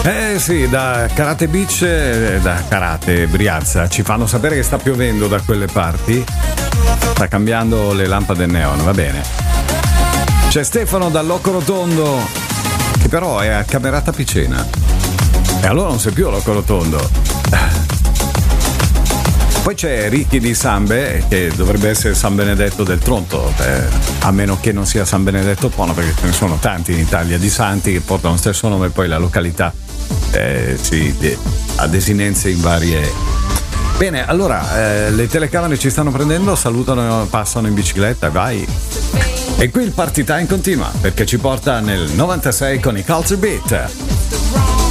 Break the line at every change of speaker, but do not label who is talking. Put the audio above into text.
Sì, da Karate Beach, da Karate Briazza ci fanno sapere che sta piovendo da quelle parti. Sta cambiando le lampade neon, va bene. C'è Stefano dal Locco Rotondo, che però è a Camerata Picena. E allora non sei più a Locco Rotondo. Poi c'è Ricky di Sambe, che dovrebbe essere San Benedetto del Tronto, a meno che non sia San Benedetto Pono, perché ce ne sono tanti in Italia di santi che portano lo stesso nome, e poi la località ha desinenze in varie. Bene, allora le telecamere ci stanno prendendo, salutano, passano in bicicletta, vai. E qui il party time continua, perché ci porta nel 96 con i Culture Beat.